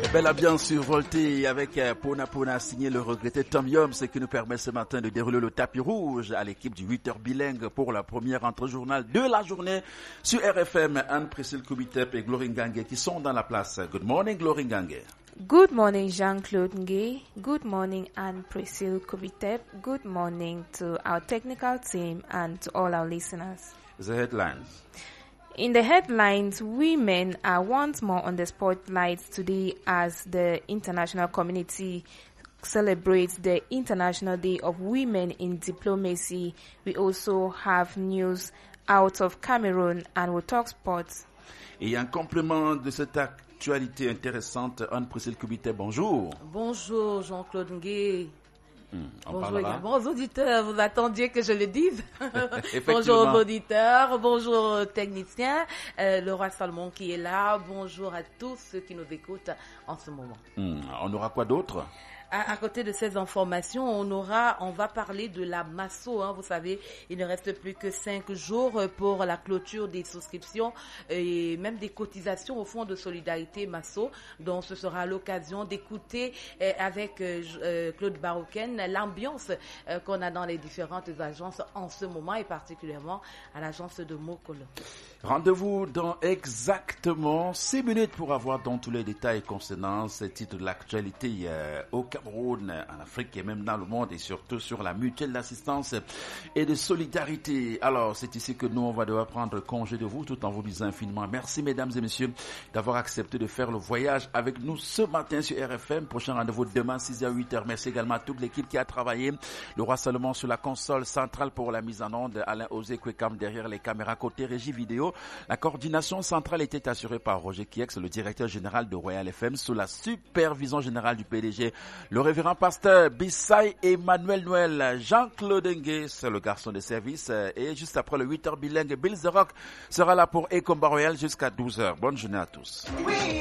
Belle ambiance survoltée avec Pona Pona signé le regretté Tom Yum, ce qui nous permet ce matin de dérouler le tapis rouge à l'équipe du 8h bilingue pour la première entre-journal de la journée sur RFM. Anne-Priscille Koubitep et Glory Ngangue qui sont dans la place. Good morning, Glory Ngangue. Good morning, Jean-Claude Ngué. Good morning, Anne-Priscille Koubitep. Good morning to our technical team and to all our listeners. The headlines. In the headlines, women are once more on the spotlight today as the international community celebrates the International Day of Women in Diplomacy. We also have news out of Cameroon and we'll talk sports. Et en complément de cette actualité intéressante, Anne-Priscille Koubitep, bonjour. Bonjour Jean-Claude Ngué. Bonjour également aux auditeurs, vous attendiez que je le dise. Bonjour aux auditeurs, bonjour aux techniciens, le roi Salomon qui est là, bonjour à tous ceux qui nous écoutent en ce moment. On aura quoi d'autre? À côté de ces informations, on va parler de la Masso. Vous savez, il ne reste plus que 5 jours pour la clôture des souscriptions et même des cotisations au Fonds de solidarité Masso. Donc, ce sera l'occasion d'écouter avec Claude Baroken l'ambiance qu'on a dans les différentes agences en ce moment et particulièrement à l'agence de Mokolo. Rendez-vous dans exactement 6 minutes pour avoir dans tous les détails concernant ce titre de l'actualité au Cameroun, en Afrique et même dans le monde et surtout sur la mutuelle d'assistance et de solidarité. Alors, c'est ici que nous, on va devoir prendre congé de vous tout en vous disant infiniment merci mesdames et messieurs d'avoir accepté de faire le voyage avec nous ce matin sur RFM. Prochain rendez-vous demain 6h 8h. Merci également à toute l'équipe qui a travaillé. Le roi Salomon sur la console centrale pour la mise en onde, Alain Osé Kwekam derrière les caméras côté régie vidéo. La coordination centrale était assurée par Roger Kiex, le directeur général de Royal FM, sous la supervision générale du PDG, le révérend pasteur Bissay Emmanuel Noël. Jean-Claude Ngué, c'est le garçon de service. Et juste après le 8h bilingue, Bill The Rock sera là pour Ekomba Royal jusqu'à 12h. Bonne journée à tous. Oui.